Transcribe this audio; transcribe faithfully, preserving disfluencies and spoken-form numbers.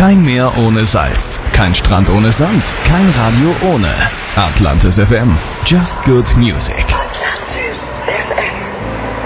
Kein Meer ohne Salz, kein Strand ohne Sand, kein Radio ohne Atlantis F M. Just good music.